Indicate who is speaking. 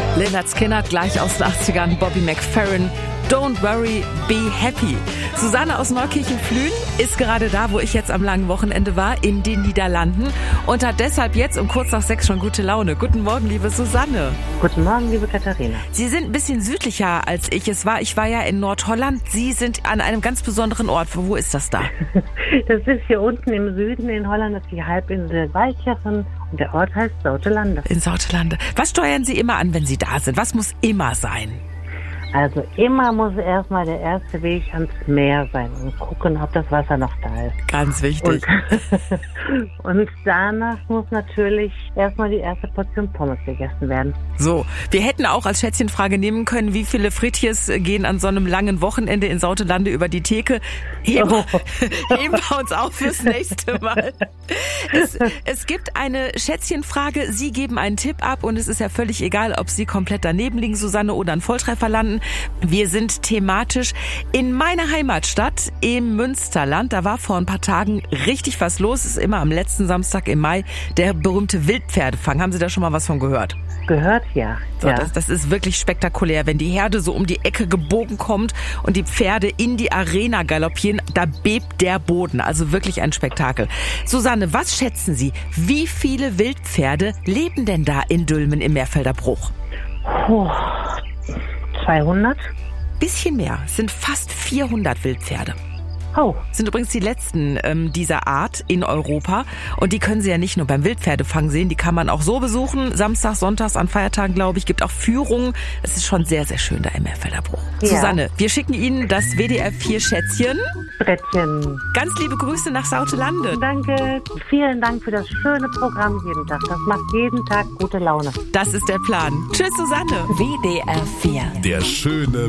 Speaker 1: Lynyrd Skynyrd, gleich aus den 80ern, Bobby McFerrin, Don't Worry, Be Happy. Susanne aus Neukirchen-Flühen ist gerade da, wo ich jetzt am langen Wochenende war, in den Niederlanden und hat deshalb jetzt um kurz nach 6 schon gute Laune. Guten Morgen, liebe Susanne.
Speaker 2: Guten Morgen, liebe Katharina.
Speaker 1: Sie sind ein bisschen südlicher als ich es war. Ich war ja in Nordholland. Sie sind an einem ganz besonderen Ort. Wo ist das da?
Speaker 2: Das ist hier unten im Süden in Holland, das ist die Halbinsel Walcheren und der Ort heißt Zoutelande.
Speaker 1: In Zoutelande. Was steuern Sie immer an, wenn Sie da sind? Was muss immer sein?
Speaker 2: Also immer muss erstmal der erste Weg ans Meer sein und gucken, ob das Wasser noch da ist.
Speaker 1: Ganz wichtig.
Speaker 2: Und danach muss natürlich erstmal die erste Portion Pommes gegessen werden.
Speaker 1: So, wir hätten auch als Schätzchenfrage nehmen können, wie viele Frittjes gehen an so einem langen Wochenende in Zoutelande über die Theke. Heben wir uns auf fürs nächste Mal. Es gibt eine Schätzchenfrage, Sie geben einen Tipp ab und es ist ja völlig egal, ob Sie komplett daneben liegen, Susanne, oder einen Volltreffer landen. Wir sind thematisch in meiner Heimatstadt im Münsterland. Da war vor ein paar Tagen richtig was los. Es ist immer am letzten Samstag im Mai der berühmte Wildpferdefang. Haben Sie da schon mal was von gehört?
Speaker 2: Gehört, ja.
Speaker 1: So, ja. Das ist wirklich spektakulär, wenn die Herde so um die Ecke gebogen kommt und die Pferde in die Arena galoppieren, da bebt der Boden. Also wirklich ein Spektakel. Susanne, was schätzen Sie? Wie viele Wildpferde leben denn da in Dülmen im Meerfelder Bruch?
Speaker 2: 200?
Speaker 1: Bisschen mehr. Es sind fast 400 Wildpferde.
Speaker 2: Oh.
Speaker 1: Sind übrigens die letzten dieser Art in Europa. Und die können Sie ja nicht nur beim Wildpferdefang sehen, die kann man auch so besuchen. Samstags, sonntags, an Feiertagen, glaube ich. Gibt auch Führungen. Es ist schon sehr, sehr schön da im Meerfelder Bruch. Ja. Susanne, wir schicken Ihnen das WDR 4 Schätzchen.
Speaker 2: Brettchen.
Speaker 1: Ganz liebe Grüße nach Zoutelande.
Speaker 2: Danke. Vielen Dank für das schöne Programm jeden Tag. Das macht jeden Tag gute Laune.
Speaker 1: Das ist der Plan. Tschüss, Susanne.
Speaker 3: WDR 4.
Speaker 4: Der schöne